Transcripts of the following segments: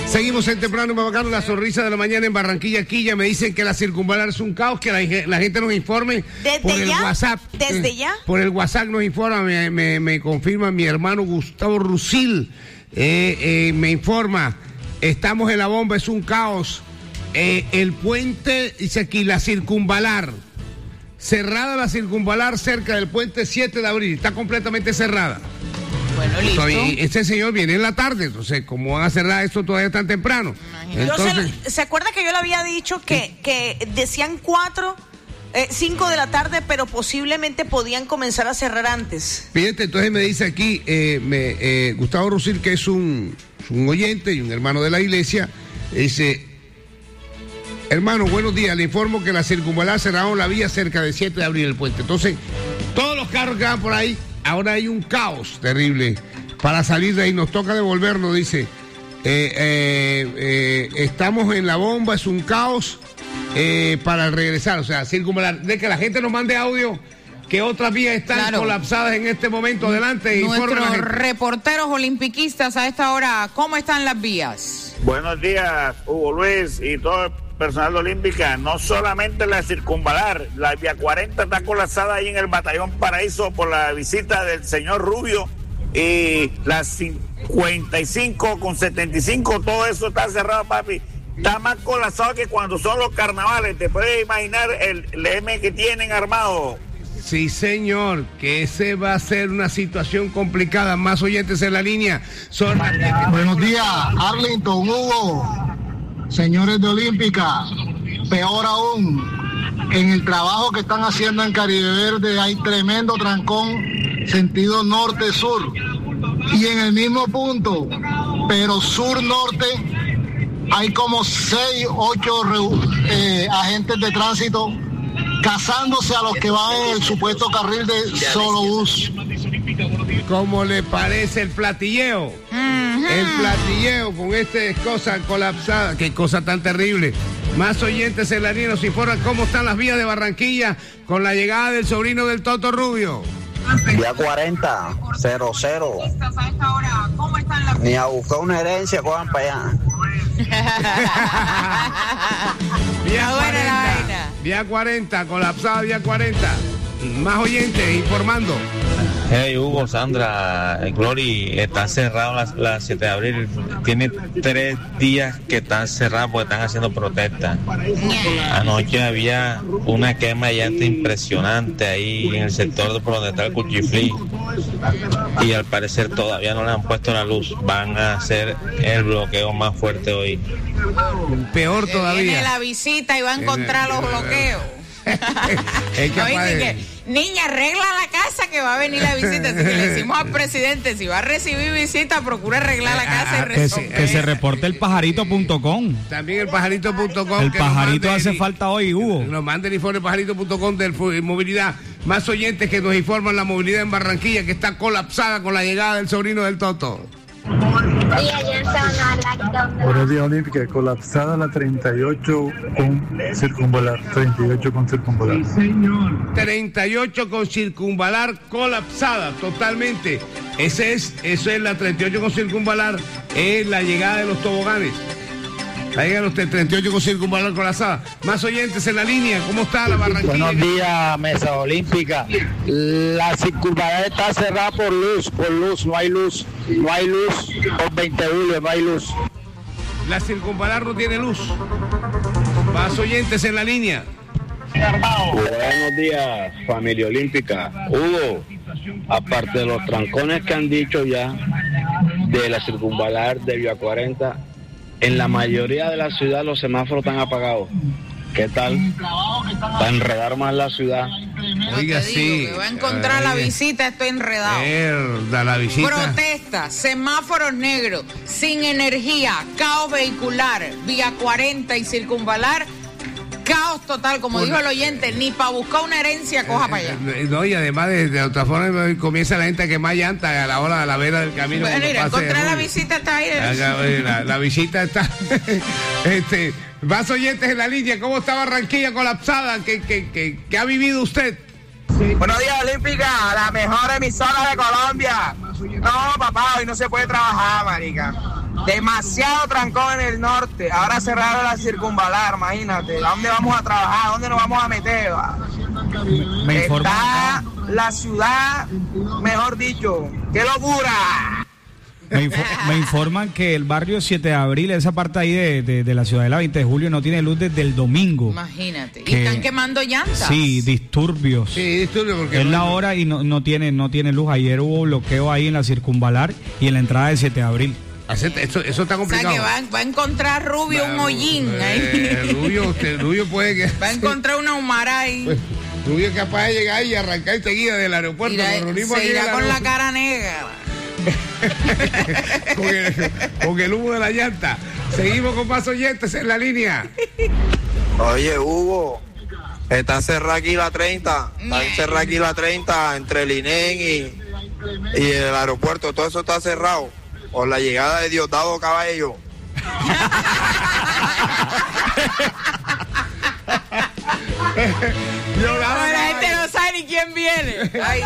Seguimos en Temprano Bacano, la sonrisa de la mañana en Barranquilla, Quilla. Me dicen que la circunvalar es un caos, que la gente nos informe por el WhatsApp. ¿Desde ya? Por el WhatsApp nos informa, me confirma mi hermano Gustavo Rusil. Me informa, estamos en la bomba, es un caos. El puente, dice aquí, la circunvalar. Cerrada la circunvalar cerca del puente 7 de abril. Está completamente cerrada. Bueno, listo. Este señor viene en la tarde, entonces, ¿cómo van a cerrar esto todavía tan temprano? Entonces, ¿se acuerda que yo le había dicho que decían 5 de la tarde, pero posiblemente podían comenzar a cerrar antes? Fíjate, entonces me dice aquí, Gustavo Rusil, que es un oyente y un hermano de la iglesia, dice: hermano, buenos días, le informo que la circunvalar cerraron la vía cerca del 7 de abril del puente. Entonces, todos los carros que van por ahí, ahora hay un caos terrible para salir de ahí. Nos toca devolvernos, dice. Estamos en la bomba, es un caos para regresar. O sea, circunvalar. De que la gente nos mande audio que otras vías están colapsadas en este momento. Adelante. Nuestros reporteros olimpiquistas a esta hora, ¿cómo están las vías? Buenos días, Hugo Luis y todo el personal de Olímpica. No solamente la circunvalar, la vía 40 está colapsada ahí en el Batallón Paraíso por la visita del señor Rubio, y las 55 con 75, todo eso está cerrado, papi. Está más colapsado que cuando son los carnavales. Te puedes imaginar el M que tienen armado. Sí, señor, que ese va a ser una situación complicada. Más oyentes en la línea. Buenos días, Arlington, Hugo, señores de Olímpica. Peor aún, en el trabajo que están haciendo en Caribe Verde hay tremendo trancón sentido norte-sur. Y en el mismo punto, pero sur-norte, hay como 6, 8 agentes de tránsito cazándose a los que van en el supuesto carril de Solobús. ¿Cómo le parece el platilleo? El platilleo con cosa colapsada. Qué cosa tan terrible. Más oyentes en la línea nos informan cómo están las vías de Barranquilla con la llegada del sobrino del Toto Rubio. Vía 40, 00. Ni a buscar una herencia, cojan para allá. Vía 40, colapsada vía 40. Más oyentes informando. Hey, Hugo, Sandra, Glory, está cerrado la 7 de abril. Tiene 3 días que están cerrados porque están haciendo protestas. Anoche había una quema de llanta impresionante ahí en el sector de por donde está el Cuchiflí. Y al parecer todavía no le han puesto la luz. Van a hacer el bloqueo más fuerte hoy. Peor todavía. Viene la visita y va a encontrar los bloqueos. Niña, arregla la casa que va a venir la visita. Así que le decimos al presidente, si va a recibir visita, procura arreglar la casa y resolver. Que se reporte el pajarito.com. También el pajarito.com. El pajarito hace falta hoy, Hugo. Nos manden informe pajarito.com de movilidad. Más oyentes que nos informan la movilidad en Barranquilla, que está colapsada con la llegada del sobrino del Toto. Buenos días, Olímpica. Colapsada la 38 con circunvalar. 38 con circunvalar. 38 con circunvalar colapsada totalmente. Eso es la 38 con circunvalar. Es la llegada de los toboganes. La llegada de los 38 con circunvalar colapsada. Más oyentes en la línea. ¿Cómo está la Barranquilla? Buenos días, Mesa Olímpica. La circunvalar está cerrada por luz. No hay luz. Por 20 de julio no hay luz. La circunvalar no tiene luz. Más oyentes en la línea. Buenos días, familia Olímpica. Hugo, aparte de los trancones que han dicho ya de la circunvalar de Vía 40, en la mayoría de la ciudad los semáforos están apagados. ¿Qué tal? Para enredar más la ciudad. Oiga, sí. Que va a encontrar la visita, estoy enredado. La visita. Protesta, semáforos negros, sin energía, caos vehicular, Vía 40 y circunvalar. Caos total, como dijo el oyente, ni para buscar una herencia coja para allá. No, y además de otra forma comienza la gente a quemar llanta a la hora de la vera del camino. Bueno, mira, encontrar la visita está ahí. La visita está. Más oyentes en la línea, ¿cómo está Barranquilla colapsada? ¿Qué ha vivido usted? Buenos días, Olímpica, la mejor emisora de Colombia. No, papá, hoy no se puede trabajar, marica. Demasiado trancón en el norte. Ahora cerraron la circunvalar, imagínate. ¿A dónde vamos a trabajar? ¿A dónde nos vamos a meter? Está la ciudad, mejor dicho. ¡Qué locura! Me informan que el barrio 7 de abril, esa parte ahí de la ciudad de la 20 de julio, no tiene luz desde el domingo. Imagínate. Y están quemando llantas. Sí, disturbios. Sí, disturbios porque... Es la hora y no tiene luz. Ayer hubo bloqueo ahí en la circunvalar y en la entrada del 7 de abril. Eso está complicado. O sea que va a encontrar Rubio un hollín ahí. Rubio puede que... Va a encontrar una humara ahí. Pues, Rubio es capaz de llegar y arrancar enseguida del aeropuerto. Se irá con la cara negra. con el humo de la llanta. Seguimos con más oyentes en la línea. Oye, Hugo, está cerrada aquí la 30. Está cerrada aquí la 30 entre el INEN y el aeropuerto. Todo eso está cerrado por la llegada de Diosdado Cabello. La gente no sabe ni quién viene. Ay,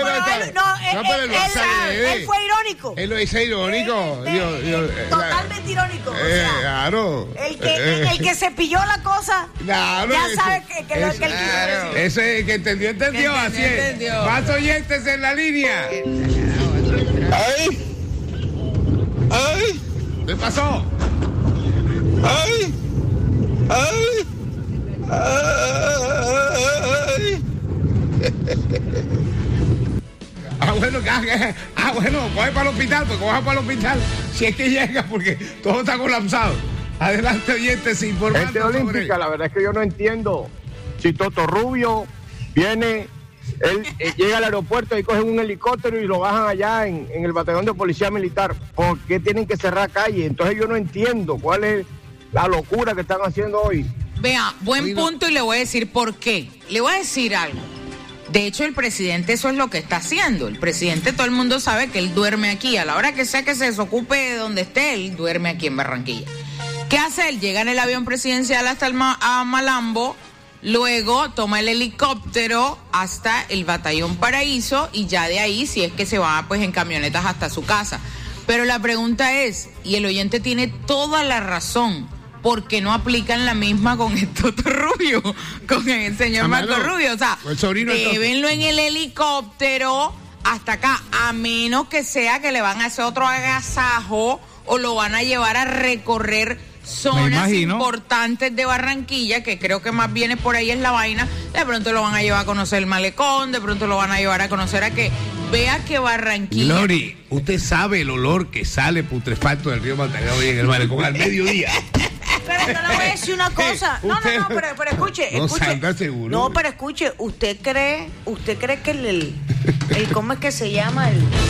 él fue irónico. Él lo dice irónico. Totalmente irónico. Claro. El que se pilló la cosa, claro, ya sabe que lo que él quiso. Eso es, que entendió, así es. Más oyentes en la línea. ¡Ay! ¡Ay! ¿Qué pasó? ¡Ay! ¡Ay! Bueno, coge para el hospital, pues coja para el hospital si es que llega, porque todo está colapsado. Adelante, oyentes, informando Olímpica, la verdad es que yo no entiendo. Si Toto Rubio viene, él llega al aeropuerto y cogen un helicóptero y lo bajan allá en el batallón de policía militar. ¿Por qué tienen que cerrar calle? Entonces yo no entiendo cuál es la locura que están haciendo hoy. Vea, buen punto y le voy a decir por qué. Le voy a decir algo. De hecho, el presidente eso es lo que está haciendo. El presidente, todo el mundo sabe que él duerme aquí. A la hora que sea que se desocupe de donde esté, él duerme aquí en Barranquilla. ¿Qué hace él? Llega en el avión presidencial hasta a Malambo, luego toma el helicóptero hasta el Batallón Paraíso y ya de ahí, si es que se va pues en camionetas hasta su casa. Pero la pregunta es, y el oyente tiene toda la razón, ¿por qué no aplican la misma con el Toto Rubio, con el señor Marco Rubio? O sea, llévenlo en el helicóptero hasta acá, a menos que sea que le van a hacer otro agasajo o lo van a llevar a recorrer zonas importantes de Barranquilla, que creo que más bien por ahí es la vaina. De pronto lo van a llevar a conocer el malecón, de pronto lo van a llevar a conocer a que vea que Barranquilla... Lori, usted sabe el olor que sale putrefacto del río Magdalena hoy en el malecón al mediodía. Pero yo le voy a decir una cosa. No, pero escuche. Seguro. No, pero escuche, ¿usted cree que el ¿cómo es que se llama?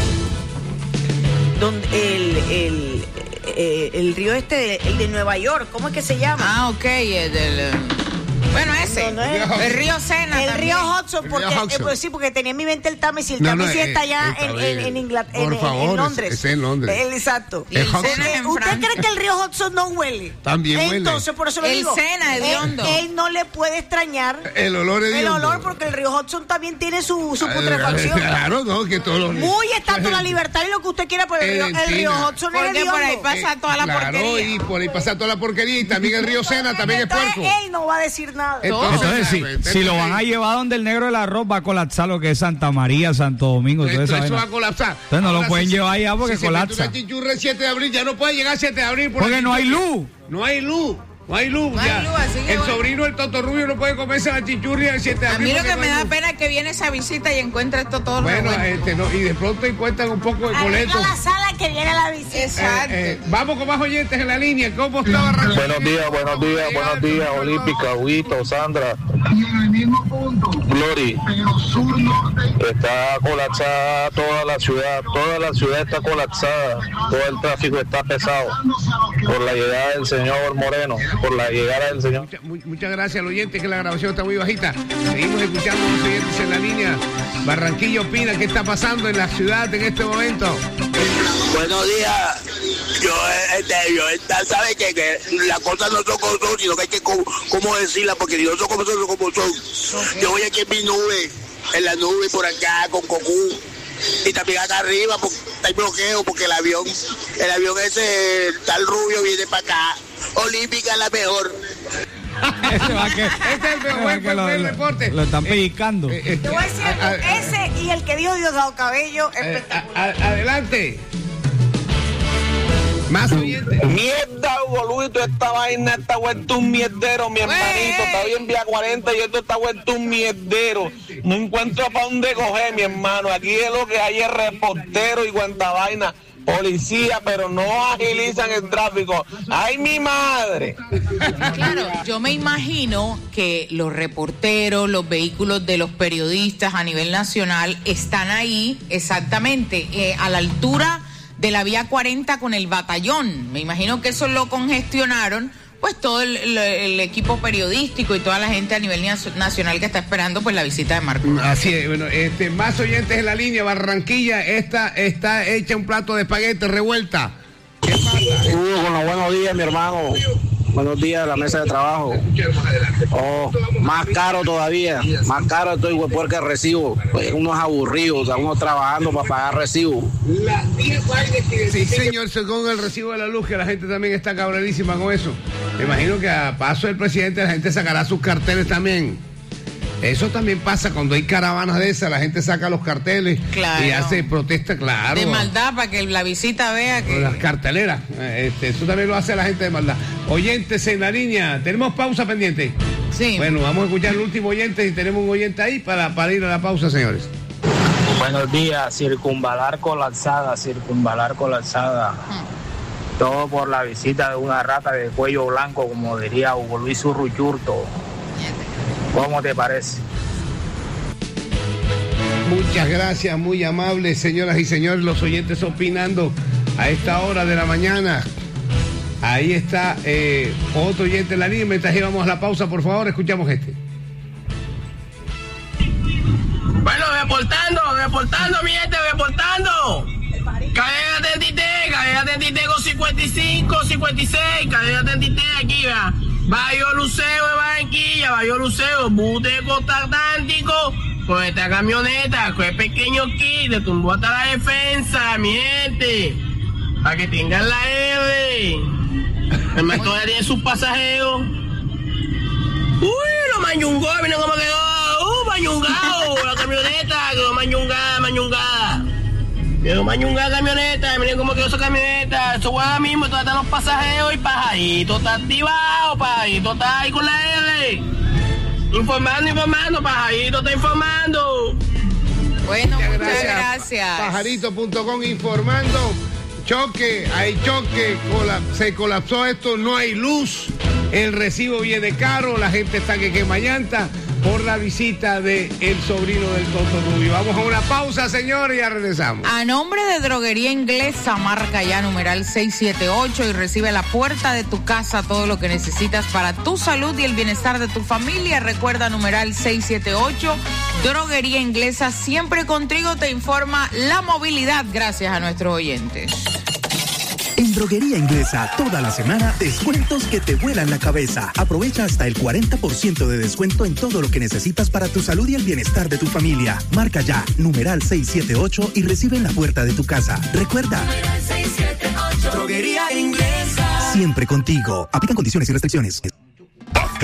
El río el de Nueva York, ¿cómo es que se llama? Ah, ok, bueno, ese, no es el río Sena. El río Hudson, porque sí, porque tenía en mi mente el Támesis. El Támesis está allá en Inglaterra, en Londres. Está en Londres. Exacto. ¿Usted cree que el río Hudson no huele? También huele. Entonces, por eso le digo. El Sena, hediondo. Él no le puede extrañar el olor hediondo. El olor, porque el río Hudson también tiene su putrefacción. Claro, no, que todos los... Muy tanto la libertad y lo que usted quiera, pero el río Hudson es hediondo. Por ahí pasa toda la porquería. Y por ahí pasa toda la porquería. Y también el río Sena, también es puerco. Él no va a decir nada. Entonces, si lo van a llevar donde el negro del arroz, va a colapsar lo que es Santa María, Santo Domingo. Eso va a colapsar. Entonces no lo pueden llevar allá porque colapsa. Si Chichurra el 7 de abril, ya no puede llegar el 7 de abril. Porque no hay luz. No hay luz. El sobrino del Toto Rubio no puede comerse la chichurria el 7 de abril. A mí lo que me da pena es que viene esa visita y encuentra esto todo. Bueno, y de pronto encuentran un poco de boleto. A la sala que viene la visita. Exacto. Vamos con más oyentes en la línea. ¿Cómo está Barranquilla? Buenos días, Olímpica, Huguito, Sandra. Glory. Está colapsada toda la ciudad está colapsada, todo el tráfico está pesado por la llegada del señor Moreno. Muchas gracias al oyente, que la grabación está muy bajita. Seguimos escuchando a los oyentes en la línea. Barranquilla opina qué está pasando en la ciudad en este momento. Buenos días. Yo sabe que las cosas no son como son, sino que hay que cómo decirlas, porque si no son como son, son como son. Yo voy aquí en mi nube, en la nube por acá con Cocú, y también acá arriba hay bloqueo porque el avión ese tal Rubio viene para acá. Olímpica es la mejor. Este es el mejor reporte. Lo están pellizcando. Te voy a decir algo, ese y el que dijo Diosdado Cabello, espectacular. Adelante. Más oyentes. Mierda, Hugo Luis, esta vaina está vuelto un mierdero, mi hermanito. Está bien vía 40 y esto está vuelto un mierdero. No encuentro para dónde coger, mi hermano. Aquí es lo que hay es reportero y cuanta vaina. Policía, pero no agilizan el tráfico. ¡Ay, mi madre! Claro, yo me imagino que los reporteros, los vehículos de los periodistas a nivel nacional están ahí exactamente a la altura de la vía 40 con el batallón. Me imagino que eso lo congestionaron, pues todo el equipo periodístico y toda la gente a nivel nacional que está esperando pues la visita de Marco. Así es, bueno, más oyentes en la línea. Barranquilla, está hecha un plato de espagueti revuelta. ¿Qué pasa? Con los buenos días, mi hermano. Buenos días a la mesa de trabajo. Oh, más caro todavía. Más caro estoy porque el recibo. Pues uno es aburrido, o sea, uno trabajando para pagar recibo. Sí, señor, según el recibo de la luz, que la gente también está cabrerísima con eso. Me imagino que a paso del presidente la gente sacará sus carteles también. Eso también pasa cuando hay caravanas de esas, la gente saca los carteles, claro, y hace protesta, claro. De maldad, para que la visita vea que... Las carteleras, eso también lo hace la gente de maldad. Oyentes en la línea, ¿tenemos pausa pendiente? Sí. Bueno, vamos a escuchar el último oyente, y tenemos un oyente ahí para ir a la pausa, señores. Buenos días, circunvalar colapsada. Todo por la visita de una rata de cuello blanco, como diría Hugo Luis Urruchurto. ¿Cómo te parece? Muchas gracias, muy amables, señoras y señores, los oyentes opinando a esta hora de la mañana. Ahí está otro oyente en la línea. Mientras íbamos a la pausa, por favor, escuchamos este. Bueno, reportando, mi gente, reportando. Cadena 33 con 55, 56, cadena 33 aquí, va. Barrio Lucero de Barranquilla, Barrio Lucero, bus de Costa Atlántico, con esta camioneta, con el pequeño kit, le tumbó hasta la defensa, mi gente, para que tengan la R. El maestro ya tiene sus pasajeros. Uy, lo mañungó, miren cómo quedó, mañungado, la camioneta, quedó mañungada. Quedó mañungada camioneta, miren cómo quedó esa camioneta. Eso fue ahora mismo, todavía están los pasajeros y Pajarito está activado, Pajarito está ahí con la R. Informando, Pajarito está informando. Bueno, muchas gracias. Pajarito.com informando. Hay choque, se colapsó esto, no hay luz, el recibo viene caro, la gente está que quema llanta por la visita de el sobrino del Toto Rubio. Vamos a una pausa, señor, y ya regresamos. A nombre de Droguería Inglesa, marca ya numeral 678 y recibe a la puerta de tu casa todo lo que necesitas para tu salud y el bienestar de tu familia. Recuerda numeral 678, Droguería Inglesa, siempre contigo, te informa la movilidad, gracias a nuestros oyentes. En Droguería Inglesa, toda la semana, descuentos que te vuelan la cabeza. Aprovecha hasta el 40% de descuento en todo lo que necesitas para tu salud y el bienestar de tu familia. Marca ya, numeral 678 y recibe en la puerta de tu casa. Recuerda, numeral 678, Droguería Inglesa. Siempre contigo. Aplican condiciones y restricciones.